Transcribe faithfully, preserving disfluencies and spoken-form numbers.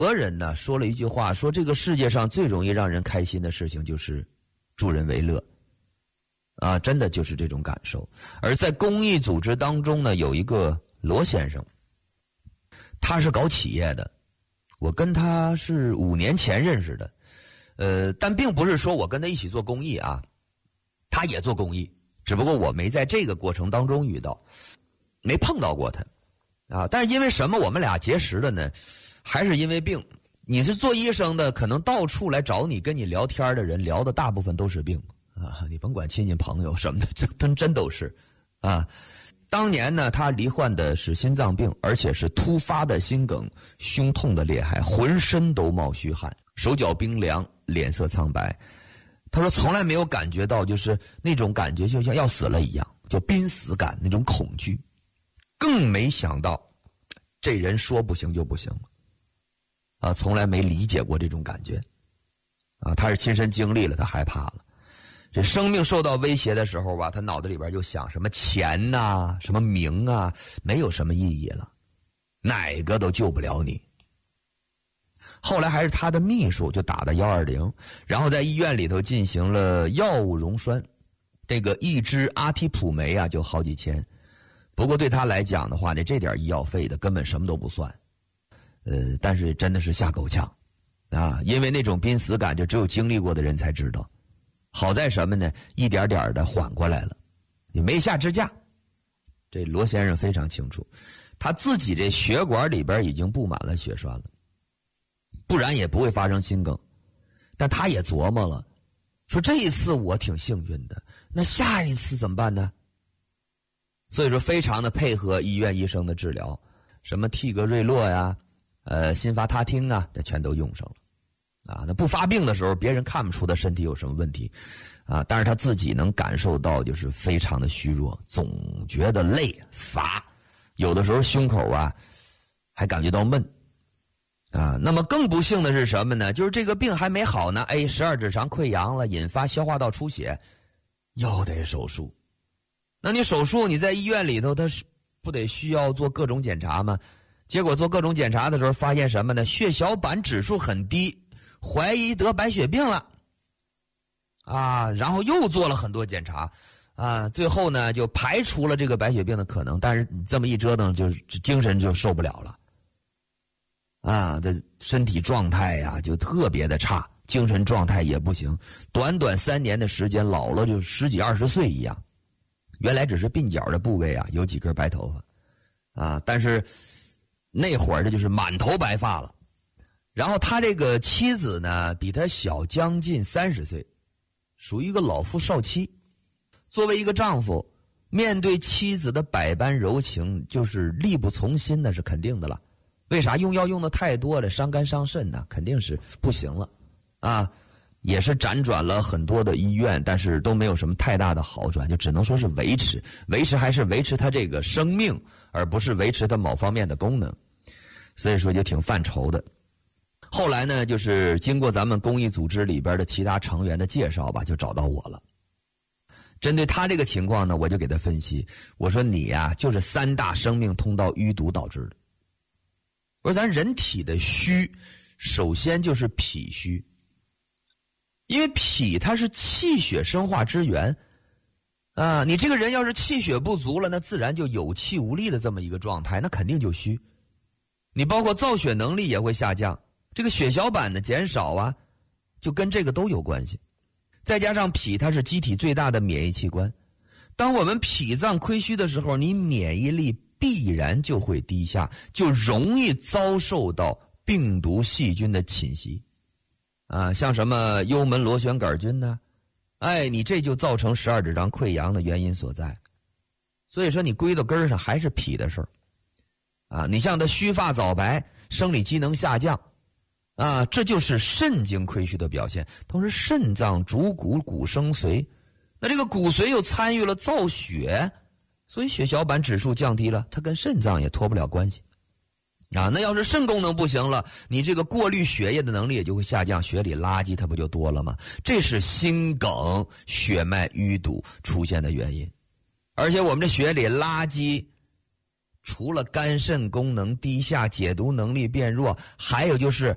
俄人呢说了一句话，说这个世界上最容易让人开心的事情就是助人为乐。啊，真的就是这种感受。而在公益组织当中呢，有一个罗先生，他是搞企业的，我跟他是五年前认识的，呃，但并不是说我跟他一起做公益啊，他也做公益，只不过我没在这个过程当中遇到，没碰到过他，啊，但是因为什么我们俩结识的呢？还是因为病。你是做医生的，可能到处来找你跟你聊天的人，聊的大部分都是病。啊，你甭管亲戚朋友什么的，这真真都是，啊，当年呢，他罹患的是心脏病，而且是突发的心梗，胸痛的厉害，浑身都冒虚汗，手脚冰凉，脸色苍白。他说从来没有感觉到就是那种感觉，就像要死了一样，就濒死感那种恐惧，更没想到这人说不行就不行，啊，从来没理解过这种感觉，啊，他是亲身经历了，他害怕了。这生命受到威胁的时候吧，他脑子里边就想什么钱呐、啊、什么名啊，没有什么意义了，哪个都救不了你。后来还是他的秘书就打的一二零，然后在医院里头进行了药物溶栓，这个一支阿替普酶啊就好几千，不过对他来讲的话呢，这点医药费的根本什么都不算，呃，但是真的是吓够呛啊，因为那种濒死感就只有经历过的人才知道。好在什么呢？一点点的缓过来了，也没下支架。这罗先生非常清楚，他自己这血管里边已经布满了血栓了，不然也不会发生心梗。但他也琢磨了，说这一次我挺幸运的，那下一次怎么办呢？所以说非常的配合医院医生的治疗，什么替格瑞洛呀，呃，辛伐他汀啊，这全都用上了。啊，那不发病的时候，别人看不出他身体有什么问题，啊，但是他自己能感受到，就是非常的虚弱，总觉得累乏，有的时候胸口啊还感觉到闷，啊，那么更不幸的是什么呢？就是这个病还没好呢，哎，十二指肠溃疡了，引发消化道出血，又得手术。那你手术你在医院里头，他是不得需要做各种检查吗？结果做各种检查的时候，发现什么呢？血小板指数很低。怀疑得白血病了，啊，然后又做了很多检查，啊，最后呢就排除了这个白血病的可能，但是这么一折腾，就是精神就受不了了，啊，这身体状态呀就特别的差，精神状态也不行，短短三年的时间，老了就十几二十岁一样。原来只是鬓角的部位啊有几根白头发，啊，但是那会儿这就是满头白发了。然后他这个妻子呢，比他小将近三十岁，属于一个老夫少妻。作为一个丈夫，面对妻子的百般柔情，就是力不从心，那是肯定的了。为啥？用药用的太多了，伤肝伤肾呢，肯定是不行了，啊，也是辗转了很多的医院，但是都没有什么太大的好转，就只能说是维持，维持还是维持他这个生命，而不是维持他某方面的功能，所以说就挺犯愁的。后来呢，就是经过咱们公益组织里边的其他成员的介绍吧，就找到我了。针对他这个情况呢，我就给他分析，我说你呀、啊，就是三大生命通道淤堵导致的。我说咱人体的虚，首先就是脾虚，因为脾它是气血生化之源啊，你这个人要是气血不足了，那自然就有气无力的这么一个状态，那肯定就虚。你包括造血能力也会下降。这个血小板的减少啊，就跟这个都有关系。再加上脾它是机体最大的免疫器官，当我们脾脏亏虚的时候，你免疫力必然就会低下，就容易遭受到病毒细菌的侵袭啊，像什么幽门螺旋杆菌呢、啊？哎，你这就造成十二指肠溃疡的原因所在。所以说你归到根儿上还是脾的事儿啊，你像它须发早白，生理机能下降啊，这就是肾经亏虚的表现。同时肾脏主骨，骨生髓，那这个骨髓又参与了造血，所以血小板指数降低了，它跟肾脏也脱不了关系啊。那要是肾功能不行了，你这个过滤血液的能力也就会下降，血里垃圾它不就多了吗？这是心梗血脉淤堵出现的原因。而且我们这血里垃圾除了肝肾功能低下，解毒能力变弱，还有就是